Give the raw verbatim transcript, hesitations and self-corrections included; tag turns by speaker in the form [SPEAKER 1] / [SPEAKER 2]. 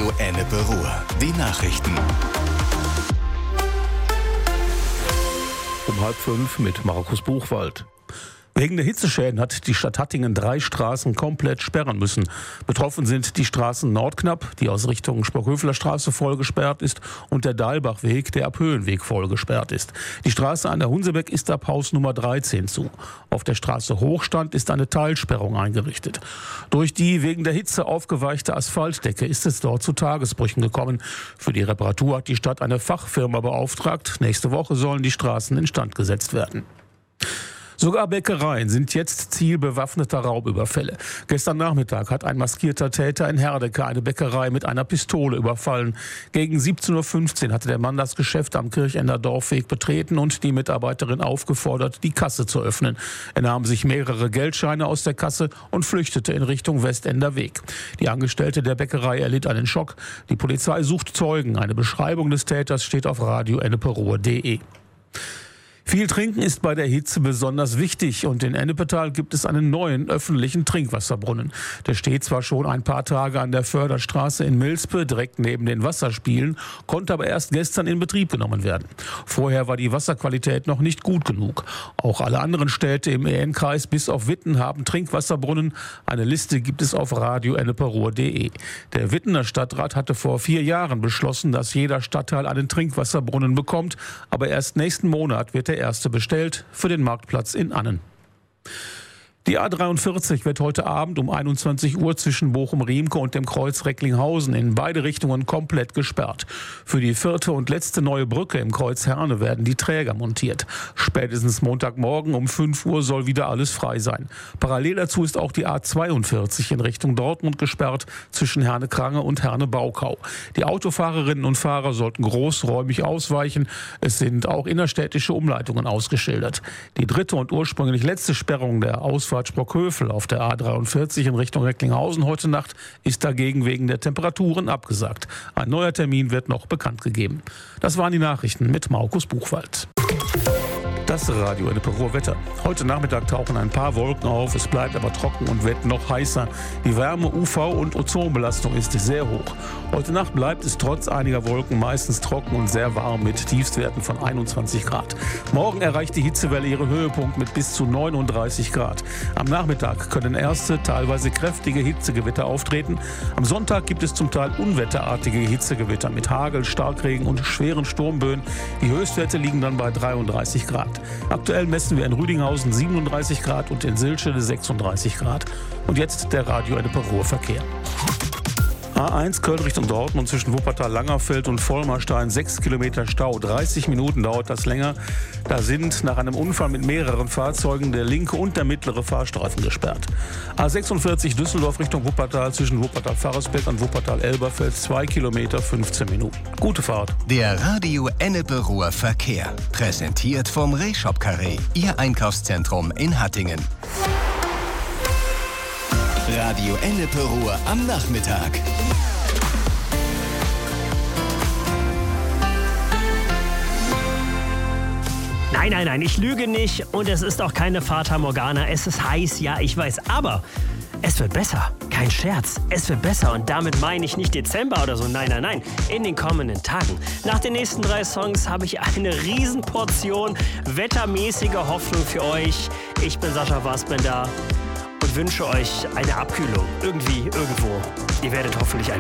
[SPEAKER 1] Radio Ennepe-Ruhr. Die Nachrichten.
[SPEAKER 2] Um halb fünf mit Markus Buchwald. Wegen der Hitzeschäden hat die Stadt Hattingen drei Straßen komplett sperren müssen. Betroffen sind die Straßen Nordknapp, die aus Richtung Sprockhöveler Straße voll gesperrt ist, und der Dalbachweg, der ab Höhenweg voll gesperrt ist. Die Straße an der Hunsebeck ist ab Haus Nummer dreizehn zu. Auf der Straße Hochstand ist eine Teilsperrung eingerichtet. Durch die wegen der Hitze aufgeweichte Asphaltdecke ist es dort zu Tagesbrüchen gekommen. Für die Reparatur hat die Stadt eine Fachfirma beauftragt. Nächste Woche sollen die Straßen instand gesetzt werden. Sogar Bäckereien sind jetzt Ziel bewaffneter Raubüberfälle. Gestern Nachmittag hat ein maskierter Täter in Herdecke eine Bäckerei mit einer Pistole überfallen. Gegen siebzehn Uhr fünfzehn hatte der Mann das Geschäft am Kirchender Dorfweg betreten und die Mitarbeiterin aufgefordert, die Kasse zu öffnen. Er nahm sich mehrere Geldscheine aus der Kasse und flüchtete in Richtung Westender Weg. Die Angestellte der Bäckerei erlitt einen Schock. Die Polizei sucht Zeugen. Eine Beschreibung des Täters steht auf radio enneperuhr punkt de. Viel Trinken ist bei der Hitze besonders wichtig und in Ennepetal gibt es einen neuen öffentlichen Trinkwasserbrunnen. Der steht zwar schon ein paar Tage an der Förderstraße in Milspe, direkt neben den Wasserspielen, konnte aber erst gestern in Betrieb genommen werden. Vorher war die Wasserqualität noch nicht gut genug. Auch alle anderen Städte im E N-Kreis bis auf Witten haben Trinkwasserbrunnen. Eine Liste gibt es auf radio enneperuhr punkt de. Der Wittener Stadtrat hatte vor vier Jahren beschlossen, dass jeder Stadtteil einen Trinkwasserbrunnen bekommt, aber erst nächsten Monat wird der erste bestellt für den Marktplatz in Annen. Die A dreiundvierzig wird heute Abend um einundzwanzig Uhr zwischen Bochum-Riemke und dem Kreuz Recklinghausen in beide Richtungen komplett gesperrt. Für die vierte und letzte neue Brücke im Kreuz Herne werden die Träger montiert. Spätestens Montagmorgen um fünf Uhr soll wieder alles frei sein. Parallel dazu ist auch die A zweiundvierzig in Richtung Dortmund gesperrt zwischen Herne-Krange und Herne-Baukau. Die Autofahrerinnen und Fahrer sollten großräumig ausweichen. Es sind auch innerstädtische Umleitungen ausgeschildert. Die dritte und ursprünglich letzte Sperrung der Ausfahrt Sprockhövel auf der A dreiundvierzig in Richtung Recklinghausen heute Nacht ist dagegen wegen der Temperaturen abgesagt. Ein neuer Termin wird noch bekannt gegeben. Das waren die Nachrichten mit Markus Buchwald. Das Radio Ennepe-Ruhr Wetter. Heute Nachmittag tauchen ein paar Wolken auf, es bleibt aber trocken und wird noch heißer. Die Wärme-, U V- und Ozonbelastung ist sehr hoch. Heute Nacht bleibt es trotz einiger Wolken meistens trocken und sehr warm mit Tiefstwerten von einundzwanzig Grad. Morgen erreicht die Hitzewelle ihren Höhepunkt mit bis zu neununddreißig Grad. Am Nachmittag können erste, teilweise kräftige Hitzegewitter auftreten. Am Sonntag gibt es zum Teil unwetterartige Hitzegewitter mit Hagel, Starkregen und schweren Sturmböen. Die Höchstwerte liegen dann bei dreiunddreißig Grad. Aktuell messen wir in Rüdinghausen siebenunddreißig Grad und in Silschede sechsunddreißig Grad. Und jetzt der Radio Ennepe-Ruhr Verkehr. A eins Köln Richtung Dortmund zwischen Wuppertal-Langerfeld und Vollmerstein sechs Kilometer Stau. dreißig Minuten dauert das länger. Da sind nach einem Unfall mit mehreren Fahrzeugen der linke und der mittlere Fahrstreifen gesperrt. A sechsundvierzig Düsseldorf Richtung Wuppertal zwischen Wuppertal-Farresberg und Wuppertal-Elberfeld zwei Kilometer fünfzehn Minuten. Gute Fahrt.
[SPEAKER 1] Der Radio Ennepe-Ruhr Verkehr. Präsentiert vom Rehshop Carré. Ihr Einkaufszentrum in Hattingen. Radio Ennepe-Ruhr am Nachmittag.
[SPEAKER 3] Nein, nein, nein, ich lüge nicht und es ist auch keine Fata Morgana. Es ist heiß, ja, ich weiß, aber es wird besser. Kein Scherz, es wird besser und damit meine ich nicht Dezember oder so, nein, nein, nein, in den kommenden Tagen. Nach den nächsten drei Songs habe ich eine Riesenportion wettermäßiger Hoffnung für euch. Ich bin Sascha Fassbender und wünsche euch eine Abkühlung, irgendwie, irgendwo. Ihr werdet hoffentlich eine